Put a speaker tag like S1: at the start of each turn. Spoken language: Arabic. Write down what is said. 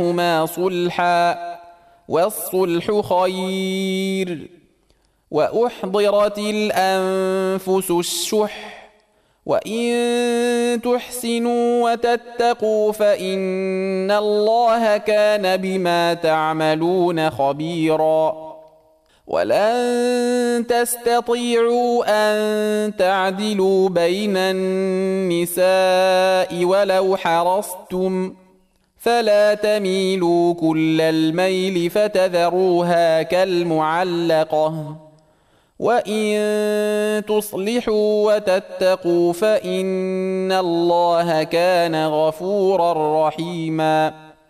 S1: بينهما صلحا والصلح خير. وأحضرت الأنفس الشح وإن تحسنوا وتتقوا فإن الله كان بما تعملون خبيرا. ولن تستطيعوا أن تعدلوا بين النساء ولو حرصتم فلا تميلوا كل الميل فتذروها كالمعلقة. وإن تصلحوا وتتقوا فإن الله كان غفورا رحيما.